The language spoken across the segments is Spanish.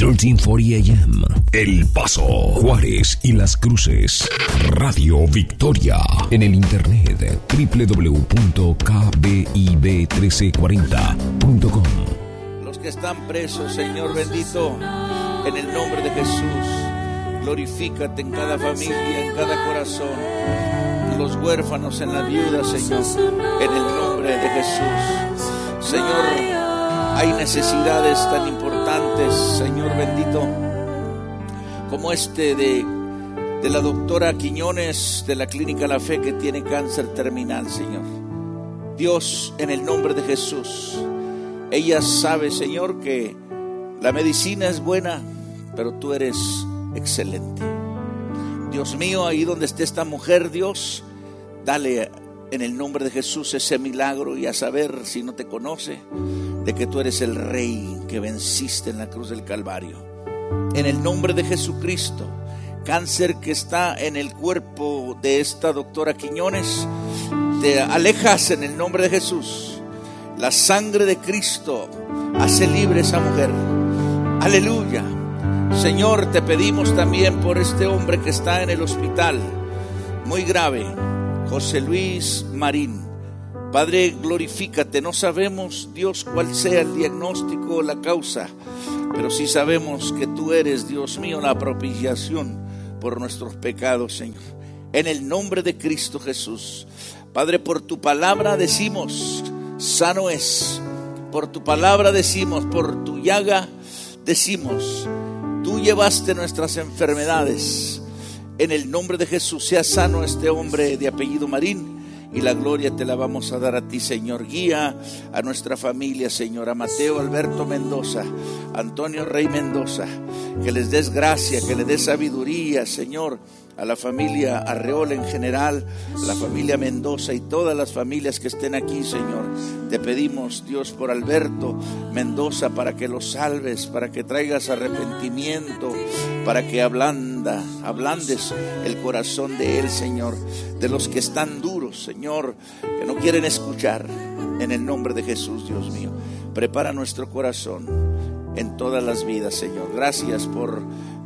1340 AM, El Paso, Juárez y Las Cruces. Radio Victoria. En el internet www.kbib1340.com. Los que están presos, Señor bendito, en el nombre de Jesús, glorifícate en cada familia, en cada corazón. Los huérfanos, en las viudas, Señor, en el nombre de Jesús. Señor, hay necesidades tan importantes, Señor bendito, como de la doctora Quiñones de la Clínica La Fe, que tiene cáncer terminal, Señor. Dios, en el nombre de Jesús, ella sabe, Señor, que la medicina es buena, pero tú eres excelente. Dios mío, ahí donde esté esta mujer, Dios, dale en el nombre de Jesús ese milagro, y a saber, si no te conoce, de que tú eres el Rey que venciste en la cruz del Calvario. En el nombre de Jesucristo, cáncer que está en el cuerpo de esta doctora Quiñones, te alejas en el nombre de Jesús. La sangre de Cristo hace libre a esa mujer. Aleluya. Señor, te pedimos también por este hombre que está en el hospital, muy grave, José Luis Marín. Padre, glorifícate. No sabemos, Dios, cuál sea el diagnóstico o la causa, pero sí sabemos que tú eres, Dios mío, la propiciación por nuestros pecados, Señor. En el nombre de Cristo Jesús. Padre, por tu palabra decimos, sano es. Por tu palabra decimos, por tu llaga decimos, tú llevaste nuestras enfermedades. En el nombre de Jesús, sea sano este hombre de apellido Marín, y la gloria te la vamos a dar a ti, Señor. Guía a nuestra familia, Señor, a Mateo Alberto Mendoza, Antonio Rey Mendoza, que les des gracia, que les des sabiduría, Señor, a la familia Arreola en general, a la familia Mendoza y todas las familias que estén aquí, Señor. Te pedimos, Dios, por Alberto Mendoza, para que lo salves, para que traigas arrepentimiento, para que ablandes el corazón de él, Señor, de los que están duros, Señor, que no quieren escuchar. En el nombre de Jesús, Dios mío, prepara nuestro corazón en todas las vidas, Señor. Gracias por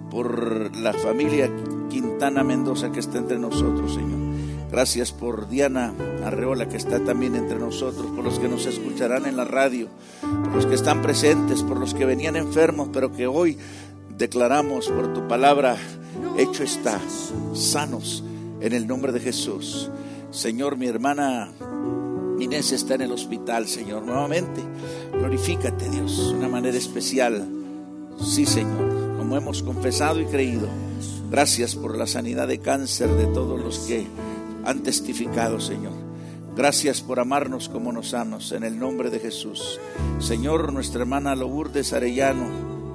la familia Quintana Mendoza que está entre nosotros, Señor. Gracias por Diana Arreola, que está también entre nosotros, por los que nos escucharán en la radio, por los que están presentes, por los que venían enfermos, pero que hoy declaramos por tu palabra, hecho está, sanos en el nombre de Jesús. Señor, mi hermana Inés está en el hospital, Señor, nuevamente. Glorifícate, Dios, de una manera especial. Sí, Señor, como hemos confesado y creído. Gracias por la sanidad de cáncer de todos los que han testificado, Señor. Gracias por amarnos como nos amas, en el nombre de Jesús. Señor, nuestra hermana Lourdes Arellano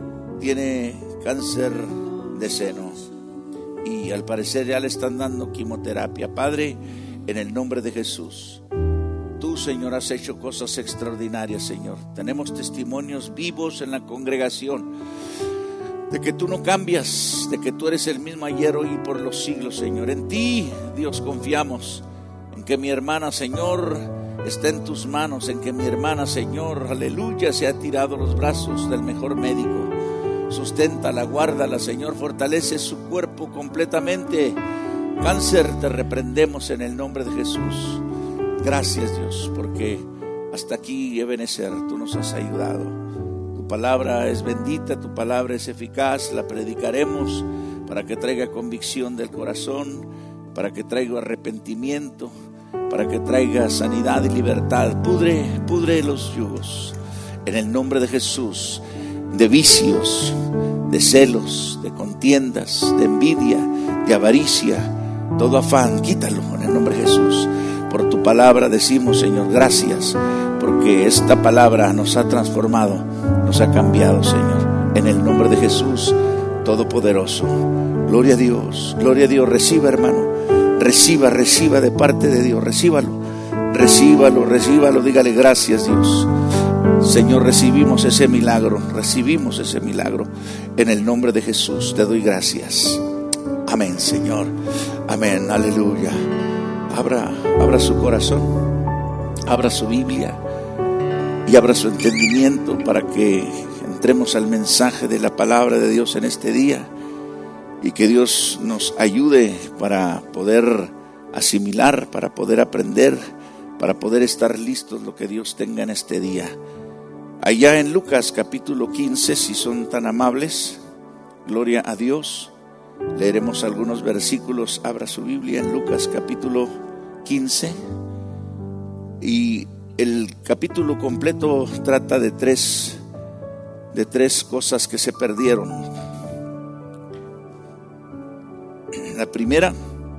tiene cáncer de seno y al parecer ya le están dando quimioterapia. Padre, en el nombre de Jesús, tú, Señor, has hecho cosas extraordinarias, Señor. Tenemos testimonios vivos en la congregación de que tú no cambias, de que tú eres el mismo ayer, hoy y por los siglos, Señor. En ti, Dios, confiamos, en que mi hermana, Señor, está en tus manos, en que mi hermana, Señor, aleluya, se ha tirado a los brazos del mejor médico. Susténtala, guárdala, Señor, fortalece su cuerpo completamente. Cáncer, te reprendemos en el nombre de Jesús. Gracias, Dios, porque hasta aquí, Ebenezer, tú nos has ayudado. Tu palabra es bendita, tu palabra es eficaz, la predicaremos para que traiga convicción del corazón, para que traiga arrepentimiento, para que traiga sanidad y libertad. Pudre los yugos en el nombre de Jesús, de vicios, de celos, de contiendas, de envidia, de avaricia, todo afán, quítalo en el nombre de Jesús. Por tu palabra decimos, Señor, gracias, porque esta palabra nos ha transformado, nos ha cambiado, Señor, en el nombre de Jesús Todopoderoso. Gloria a Dios, reciba, hermano, reciba de parte de Dios, recíbalo, dígale gracias, Dios. Señor, recibimos ese milagro, en el nombre de Jesús, te doy gracias. Amén, Señor, amén, aleluya. Abra su corazón, abra su Biblia y abra su entendimiento para que entremos al mensaje de la palabra de Dios en este día y que Dios nos ayude para poder asimilar, para poder aprender, para poder estar listos lo que Dios tenga en este día. Allá en Lucas capítulo 15, si son tan amables, gloria a Dios, leeremos algunos versículos. Abra su Biblia en Lucas capítulo 15 y el capítulo completo trata de tres cosas que se perdieron. La primera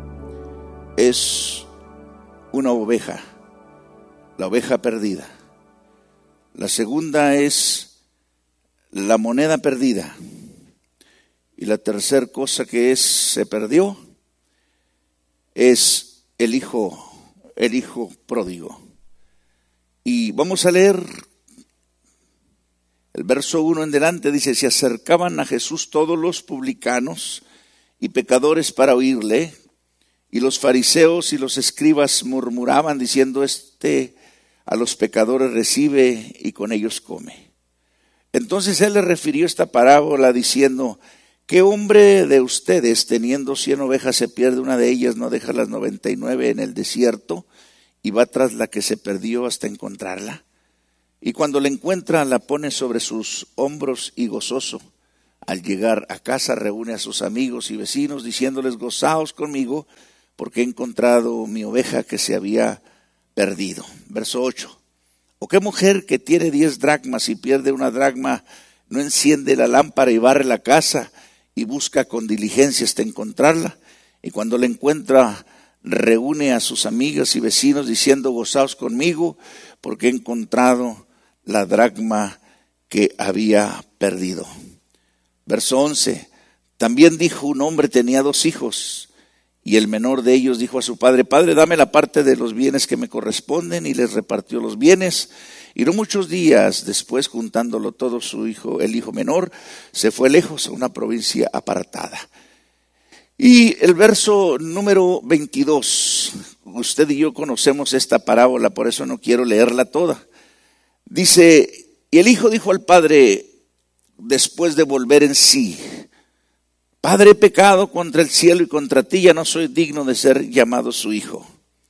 es una oveja, la oveja perdida. La segunda es la moneda perdida. Y la tercera cosa que se perdió es el hijo pródigo. Y vamos a leer el verso 1 en delante. Dice: se acercaban a Jesús todos los publicanos y pecadores para oírle, y los fariseos y los escribas murmuraban diciendo: a los pecadores recibe y con ellos come. Entonces él les refirió esta parábola diciendo: ¿qué hombre de ustedes, teniendo 100 ovejas, se pierde una de ellas, no deja las 99 en el desierto y va tras la que se perdió hasta encontrarla? Y cuando la encuentra, la pone sobre sus hombros y gozoso, al llegar a casa, reúne a sus amigos y vecinos diciéndoles: gozaos conmigo, porque he encontrado mi oveja que se había perdido. Verso 8. ¿O qué mujer que tiene 10 dracmas y pierde una dracma no enciende la lámpara y barre la casa y busca con diligencia hasta encontrarla? Y cuando la encuentra, reúne a sus amigas y vecinos diciendo: gozaos conmigo, porque he encontrado la dracma que había perdido. Verso 11. También dijo: un hombre tenía 2 hijos, y el menor de ellos dijo a su padre: Padre, dame la parte de los bienes que me corresponden, y les repartió los bienes. Y no muchos días después, juntándolo todo, el hijo menor, se fue lejos a una provincia apartada. Y el verso número 22, usted y yo conocemos esta parábola, por eso no quiero leerla toda. Dice: y el hijo dijo al padre, después de volver en sí: Padre, he pecado contra el cielo y contra ti, ya no soy digno de ser llamado su hijo.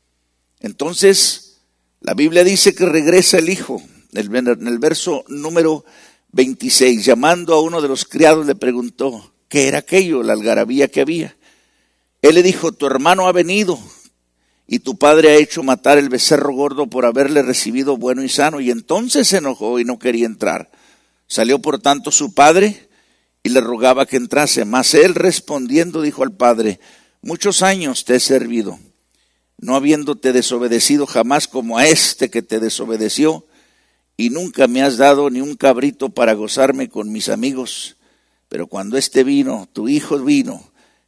Entonces, la Biblia dice que regresa el hijo. En el verso número 26, llamando a uno de los criados, le preguntó: ¿qué era aquello? La algarabía que había. Él le dijo: tu hermano ha venido, y tu padre ha hecho matar el becerro gordo por haberle recibido bueno y sano. Y entonces se enojó y no quería entrar. Salió por tanto su padre y le rogaba que entrase. Mas él respondiendo dijo al padre: muchos años te he servido, no habiéndote desobedecido jamás como a este que te desobedeció, y nunca me has dado ni un cabrito para gozarme con mis amigos. Pero cuando vino, tu hijo vino,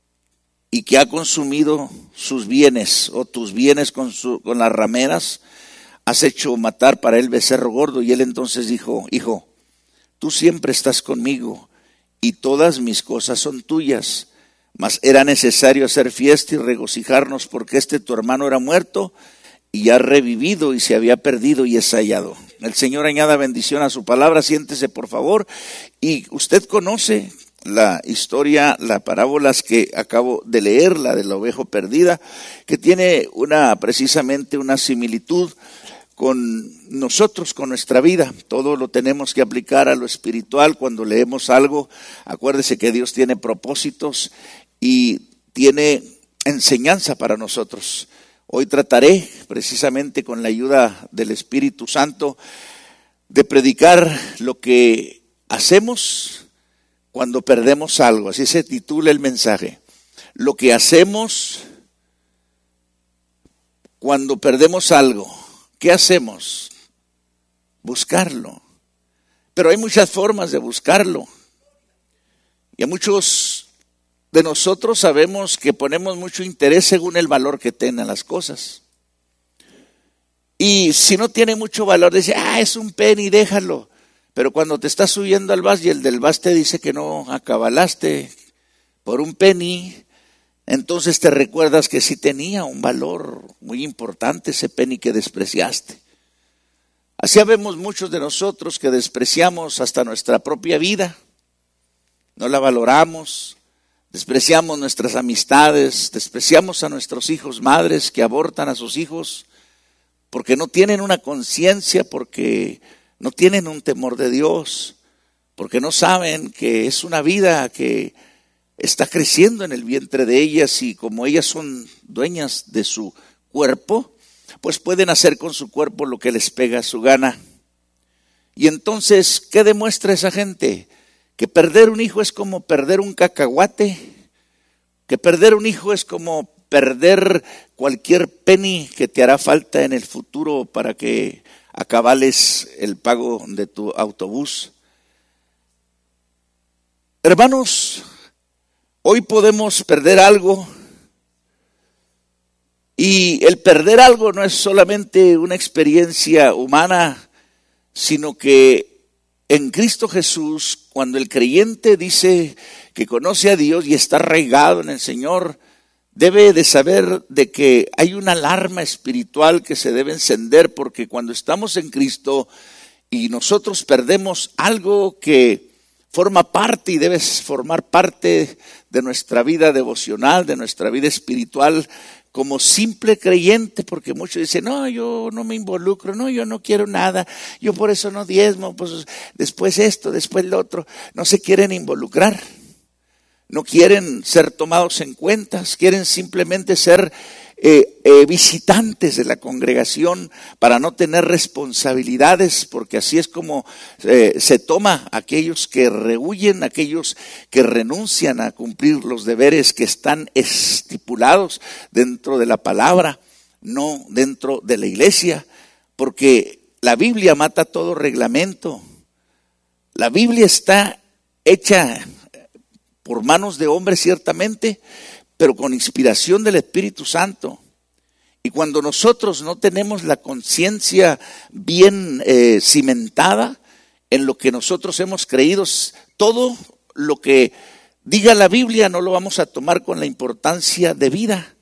y que ha consumido sus bienes, o tus bienes con las rameras, has hecho matar para él becerro gordo. Y él entonces dijo: hijo, tú siempre estás conmigo, y todas mis cosas son tuyas. Mas era necesario hacer fiesta y regocijarnos, porque tu hermano era muerto y ha revivido, y se había perdido y es hallado. El Señor añada bendición a su palabra. Siéntese, por favor. Y usted conoce la historia, las parábolas que acabo de leer, la de la oveja perdida, que tiene precisamente una similitud con nosotros, con nuestra vida. Todo lo tenemos que aplicar a lo espiritual. Cuando leemos algo, acuérdese que Dios tiene propósitos y tiene enseñanza para nosotros. Hoy trataré, precisamente con la ayuda del Espíritu Santo, de predicar lo que hacemos cuando perdemos algo. Así se titula el mensaje: lo que hacemos cuando perdemos algo. ¿Qué hacemos? Buscarlo. Pero hay muchas formas de buscarlo. Y a muchos de nosotros sabemos que ponemos mucho interés según el valor que tengan las cosas. Y si no tiene mucho valor, dice: es un penny, déjalo. Pero cuando te estás subiendo al bus y el del bus te dice que no acabalaste por un penny, entonces te recuerdas que sí tenía un valor muy importante ese penny que despreciaste. Así habemos muchos de nosotros que despreciamos hasta nuestra propia vida, no la valoramos, despreciamos nuestras amistades, despreciamos a nuestros hijos, madres que abortan a sus hijos porque no tienen una conciencia, porque no tienen un temor de Dios, porque no saben que es una vida que está creciendo en el vientre de ellas y como ellas son dueñas de su cuerpo, pues pueden hacer con su cuerpo lo que les pega su gana. Y entonces, ¿qué demuestra esa gente? Que perder un hijo es como perder un cacahuate, que perder un hijo es como perder cualquier penny que te hará falta en el futuro para que acabales el pago de tu autobús. Hermanos, hoy podemos perder algo y el perder algo no es solamente una experiencia humana, sino que en Cristo Jesús, cuando el creyente dice que conoce a Dios y está arraigado en el Señor, debe de saber de que hay una alarma espiritual que se debe encender, porque cuando estamos en Cristo y nosotros perdemos algo que forma parte y debe formar parte de nuestra vida devocional, de nuestra vida espiritual, como simple creyente, porque muchos dicen, no, yo no me involucro, no, yo no quiero nada, yo por eso no diezmo, pues después esto, después lo otro, no se quieren involucrar, no quieren ser tomados en cuenta, quieren simplemente ser visitantes de la congregación para no tener responsabilidades, porque así es como se toma aquellos que rehuyen, aquellos que renuncian a cumplir los deberes que están estipulados dentro de la palabra, no dentro de la iglesia, porque la Biblia mata todo reglamento. La Biblia está hecha por manos de hombres ciertamente, pero con inspiración del Espíritu Santo. Y cuando nosotros no tenemos la conciencia bien cimentada en lo que nosotros hemos creído, todo lo que diga la Biblia no lo vamos a tomar con la importancia debida.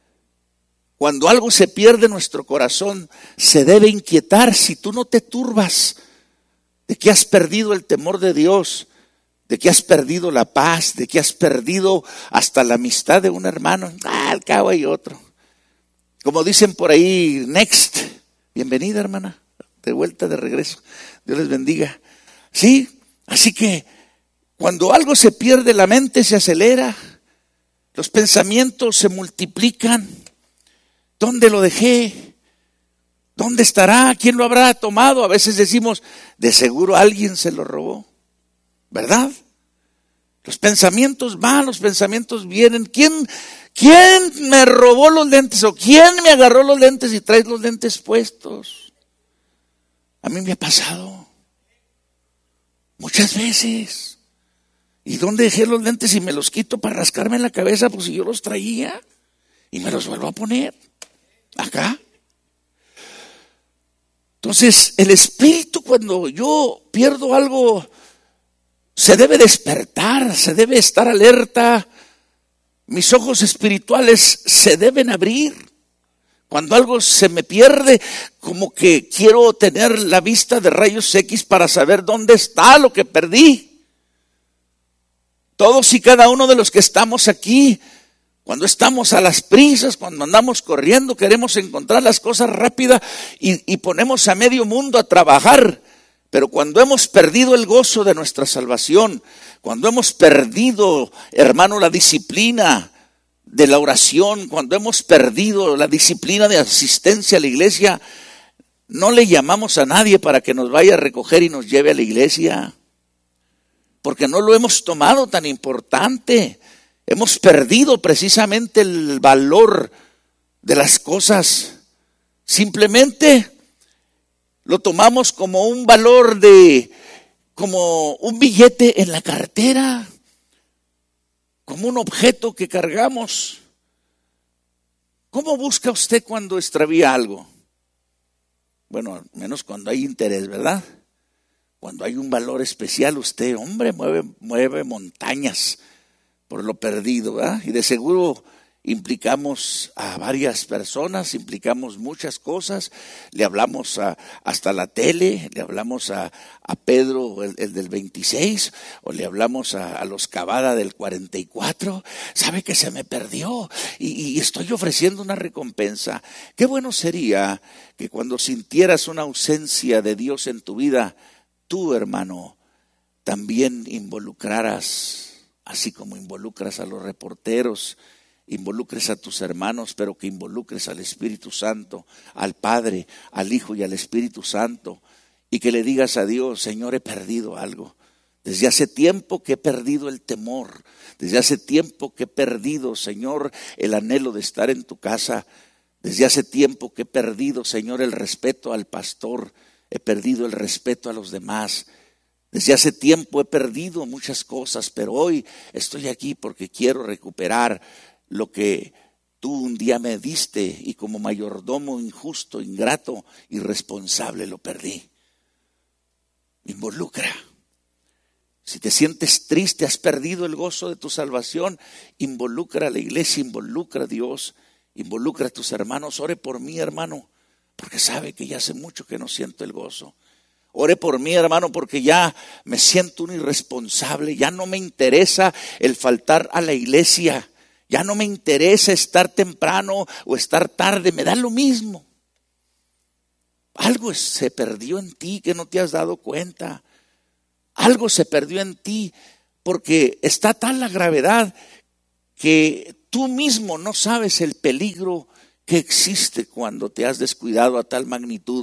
Cuando algo se pierde en nuestro corazón, se debe inquietar. Si tú no te turbas de que has perdido el temor de Dios, de que has perdido la paz, de que has perdido hasta la amistad de un hermano, al cabo hay otro. Como dicen por ahí, next, bienvenida hermana, de vuelta, de regreso, Dios les bendiga. Sí, así que cuando algo se pierde, la mente se acelera, los pensamientos se multiplican. ¿Dónde lo dejé? ¿Dónde estará? ¿Quién lo habrá tomado? A veces decimos, de seguro alguien se lo robó. ¿Verdad? Los pensamientos van, los pensamientos vienen. ¿Quién me robó los lentes? ¿O quién me agarró los lentes y trae los lentes puestos? A mí me ha pasado muchas veces. ¿Y dónde dejé los lentes y me los quito para rascarme en la cabeza? Pues si yo los traía y me los vuelvo a poner acá. Entonces el espíritu, cuando yo pierdo algo, se debe despertar, se debe estar alerta. Mis ojos espirituales se deben abrir. Cuando algo se me pierde, como que quiero tener la vista de rayos X para saber dónde está lo que perdí. Todos y cada uno de los que estamos aquí, cuando estamos a las prisas, cuando andamos corriendo, queremos encontrar las cosas rápidas y ponemos a medio mundo a trabajar. Pero cuando hemos perdido el gozo de nuestra salvación, cuando hemos perdido, hermano, la disciplina de la oración, cuando hemos perdido la disciplina de asistencia a la iglesia, no le llamamos a nadie para que nos vaya a recoger y nos lleve a la iglesia, porque no lo hemos tomado tan importante. Hemos perdido precisamente el valor de las cosas. Simplemente lo tomamos como un valor como un billete en la cartera, como un objeto que cargamos. ¿Cómo busca usted cuando extravía algo? Bueno, al menos cuando hay interés, ¿verdad? Cuando hay un valor especial, usted, hombre, mueve montañas por lo perdido, ¿verdad? Y de seguro implicamos a varias personas, implicamos muchas cosas, le hablamos hasta la tele, le hablamos a Pedro el del 26, o le hablamos a los Cavada del 44, sabe que se me perdió y estoy ofreciendo una recompensa. Qué bueno sería que cuando sintieras una ausencia de Dios en tu vida, tú, hermano, también involucraras, así como involucras a los reporteros, involucres a tus hermanos, pero que involucres al Espíritu Santo, al Padre, al Hijo y al Espíritu Santo, y que le digas a Dios: Señor, he perdido algo. Desde hace tiempo que he perdido el temor, desde hace tiempo que he perdido, Señor, el anhelo de estar en tu casa, desde hace tiempo que he perdido, Señor, el respeto al pastor, he perdido el respeto a los demás. Desde hace tiempo he perdido muchas cosas, pero hoy estoy aquí porque quiero recuperar lo que tú un día me diste y como mayordomo injusto, ingrato, irresponsable lo perdí. Involucra. Si te sientes triste, has perdido el gozo de tu salvación, involucra a la iglesia, involucra a Dios, involucra a tus hermanos. Ore por mí, hermano, porque sabe que ya hace mucho que no siento el gozo. Ore por mí, hermano, porque ya me siento un irresponsable, ya no me interesa el faltar a la iglesia. Ya no me interesa estar temprano o estar tarde, me da lo mismo. Algo se perdió en ti que no te has dado cuenta. Algo se perdió en ti porque está tal la gravedad que tú mismo no sabes el peligro que existe cuando te has descuidado a tal magnitud.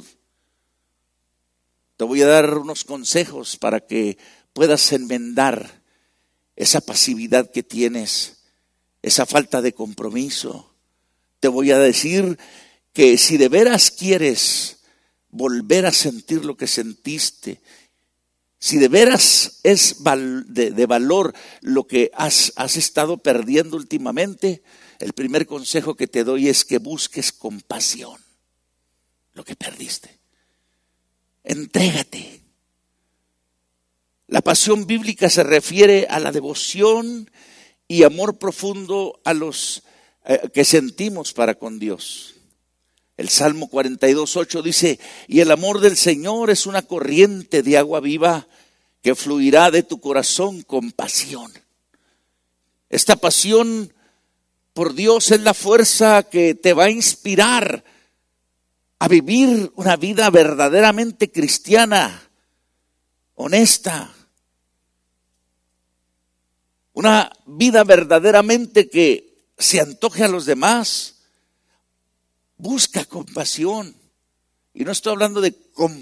Te voy a dar unos consejos para que puedas enmendar esa pasividad que tienes, esa falta de compromiso. Te voy a decir que si de veras quieres volver a sentir lo que sentiste, si de veras es de valor lo que has estado perdiendo últimamente, el primer consejo que te doy es que busques con pasión lo que perdiste. Entrégate. La pasión bíblica se refiere a la devoción y amor profundo a los que sentimos para con Dios. El Salmo 42:8 dice: y el amor del Señor es una corriente de agua viva que fluirá de tu corazón con pasión. Esta pasión por Dios es la fuerza que te va a inspirar a vivir una vida verdaderamente cristiana, honesta. Una vida verdaderamente que se antoje a los demás. Busca compasión. Y no estoy hablando de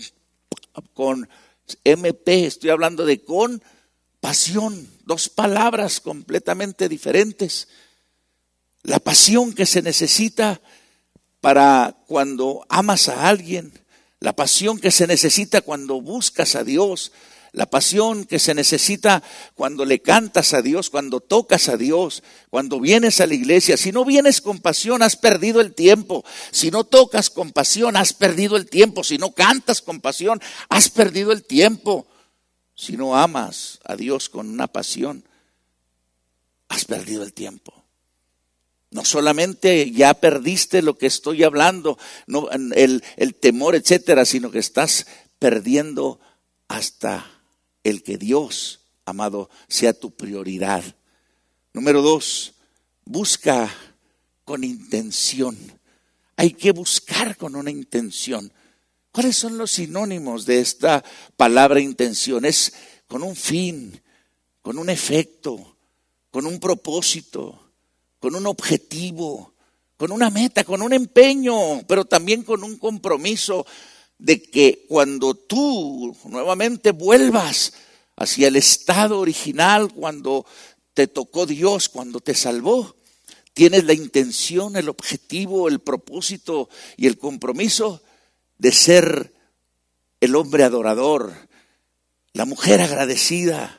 con MP, estoy hablando de compasión. Dos palabras completamente diferentes. La pasión que se necesita para cuando amas a alguien. La pasión que se necesita cuando buscas a Dios. La pasión que se necesita cuando le cantas a Dios, cuando tocas a Dios, cuando vienes a la iglesia. Si no vienes con pasión, has perdido el tiempo. Si no tocas con pasión, has perdido el tiempo. Si no cantas con pasión, has perdido el tiempo. Si no amas a Dios con una pasión, has perdido el tiempo. No solamente ya perdiste lo que estoy hablando, no, el temor, etcétera, sino que estás perdiendo hasta el que Dios, amado, sea tu prioridad. Número 2, busca con intención. Hay que buscar con una intención. ¿Cuáles son los sinónimos de esta palabra intención? Es con un fin, con un efecto, con un propósito, con un objetivo, con una meta, con un empeño, pero también con un compromiso de que cuando tú nuevamente vuelvas hacia el estado original, cuando te tocó Dios, cuando te salvó, tienes la intención, el objetivo, el propósito y el compromiso de ser el hombre adorador, la mujer agradecida,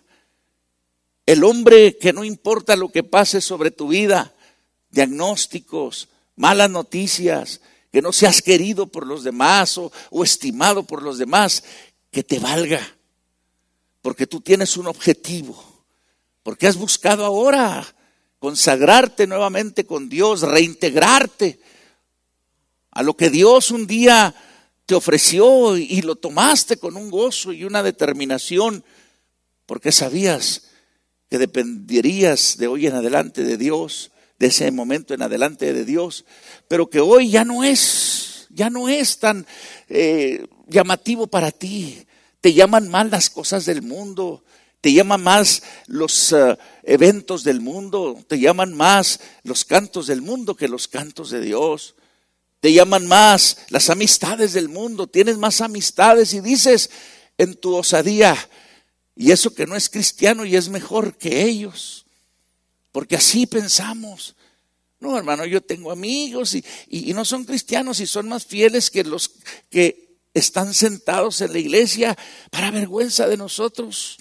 el hombre que no importa lo que pase sobre tu vida, diagnósticos, malas noticias, que no seas querido por los demás o estimado por los demás, que te valga, porque tú tienes un objetivo, porque has buscado ahora consagrarte nuevamente con Dios, reintegrarte a lo que Dios un día te ofreció y lo tomaste con un gozo y una determinación, porque sabías que dependerías de hoy en adelante de Dios, de ese momento en adelante de Dios, pero que hoy ya no es tan llamativo para ti. Te llaman más las cosas del mundo, te llaman más los eventos del mundo, te llaman más los cantos del mundo que los cantos de Dios. Te llaman más las amistades del mundo, tienes más amistades y dices en tu osadía, y eso que no es cristiano y es mejor que ellos, porque así pensamos. No, hermano, yo tengo amigos y no son cristianos y son más fieles que los que están sentados en la iglesia para vergüenza de nosotros.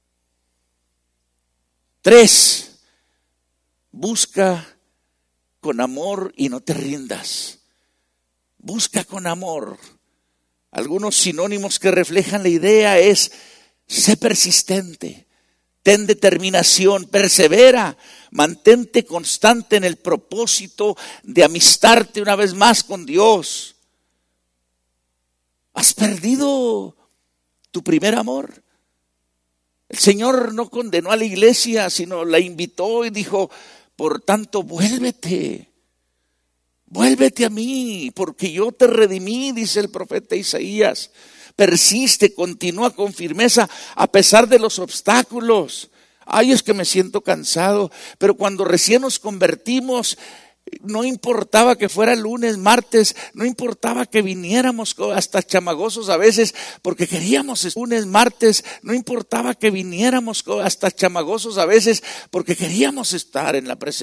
3, busca con amor y no te rindas. Busca con amor. Algunos sinónimos que reflejan la idea es: sé persistente, ten determinación, persevera, mantente constante en el propósito de amistarte una vez más con Dios. ¿Has perdido tu primer amor? El Señor no condenó a la iglesia, sino la invitó y dijo: por tanto, vuélvete a mí, porque yo te redimí, dice el profeta Isaías. Persiste, continúa con firmeza a pesar de los obstáculos. Ay, es que me siento cansado, pero cuando recién nos convertimos, no importaba que fuera lunes, martes, no importaba que viniéramos hasta chamagosos a veces, porque queríamos lunes, martes, no importaba que viniéramos hasta chamagosos a veces, porque queríamos estar en la presencia.